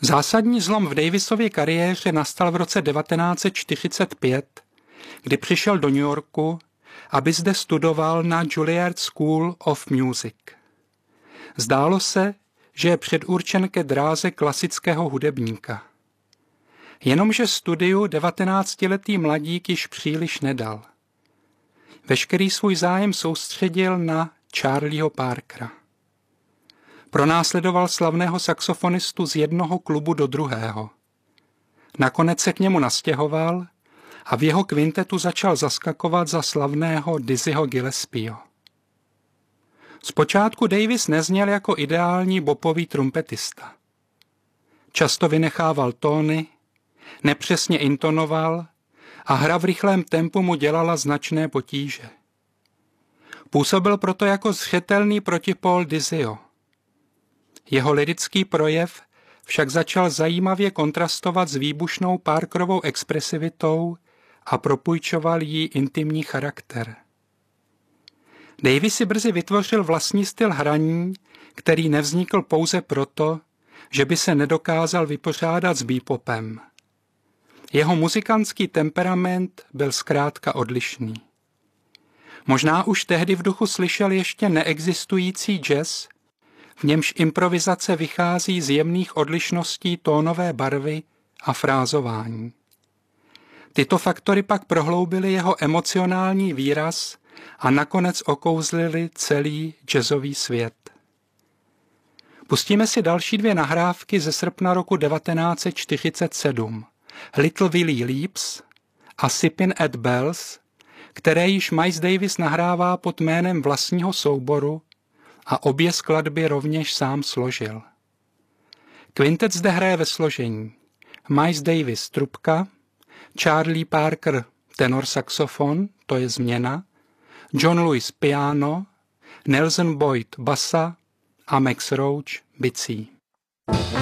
Zásadní zlom v Davisově kariéře nastal v roce 1945, kdy přišel do New Yorku, aby zde studoval na Juilliard School of Music. Zdálo se, že je předurčen ke dráze klasického hudebníka. Jenomže studiu 19letý mladík již příliš nedal. Veškerý svůj zájem soustředil na Charlieho Parkera. Pronásledoval slavného saxofonistu z jednoho klubu do druhého. Nakonec se k němu nastěhoval a v jeho kvintetu začal zaskakovat za slavného Dizzyho Gillespieho. Zpočátku Davis nezněl jako ideální bopový trumpetista. Často vynechával tóny, nepřesně intonoval a hra v rychlém tempu mu dělala značné potíže. Působil proto jako zřetelný protipól Dizzyho. Jeho lyrický projev však začal zajímavě kontrastovat s výbušnou Parkerovou expresivitou a propůjčoval jí intimní charakter. Davis si brzy vytvořil vlastní styl hraní, který nevznikl pouze proto, že by se nedokázal vypořádat s bebopem. Jeho muzikantský temperament byl zkrátka odlišný. Možná už tehdy v duchu slyšel ještě neexistující jazz, v němž improvizace vychází z jemných odlišností tónové barvy a frázování. Tyto faktory pak prohloubily jeho emocionální výraz a nakonec okouzlili celý jazzový svět. Pustíme si další dvě nahrávky ze srpna roku 1947. Little Willie Leaps a Sippin' at Bells, které již Miles Davis nahrává pod jménem vlastního souboru a obě skladby rovněž sám složil. Kvintet zde hraje ve složení Miles Davis trubka, Charlie Parker tenor saxofon, to je změna, John Lewis piano, Nelson Boyd basa a Max Roach bicí.